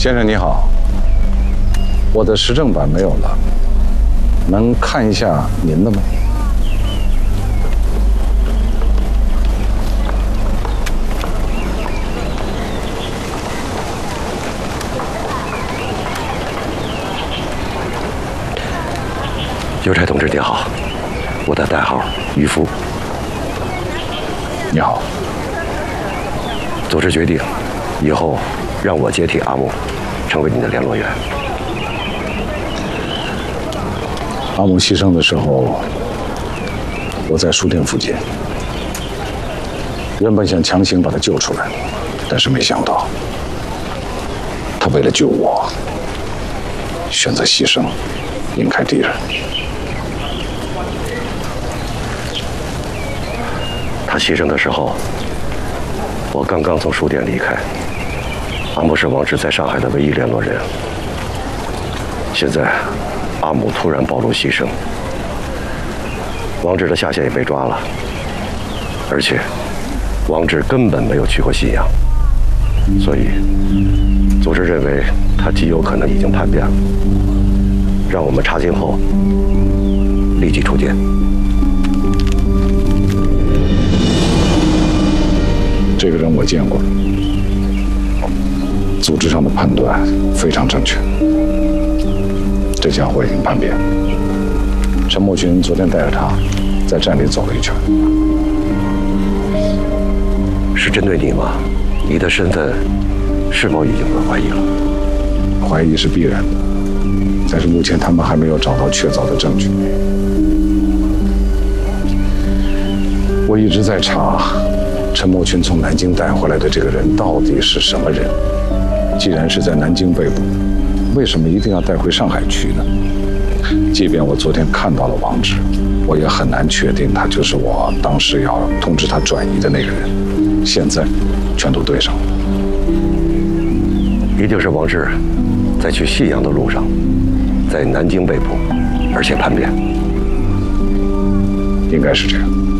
先生你好，我的时政版没有了，能看一下您的吗？ 邮差同志你好，我的代号渔夫。 你好。 组织决定，以后让我接替阿木，成为你的联络员。 阿木牺牲的时候，我在书店附近，原本想强行把他救出来，但是没想到，他为了救我，选择牺牲，引开敌人。 他牺牲的时候，我刚刚从书店离开。阿木是王志在上海的唯一联络人。现在，阿木突然暴露牺牲，王志的下线也被抓了，而且王志根本没有去过信阳，所以组织认为他极有可能已经叛变了，让我们查清后立即出检。 这个人我见过，组织上的判断非常正确。这家伙已经叛变。陈默群昨天带着他在站里走了一圈。 是针对你吗？你的身份是否已经被怀疑了？ 怀疑是必然的，但是目前他们还没有找到确凿的证据。我一直在查。陈默群从南京带回来的这个人到底是什么人？既然是在南京被捕，为什么一定要带回上海去呢？即便我昨天看到了王志，我也很难确定他就是我当时要通知他转移的那个人。现在全都对上了， 一定是王志在去信阳的路上，在南京被捕，而且叛变， 应该是这样。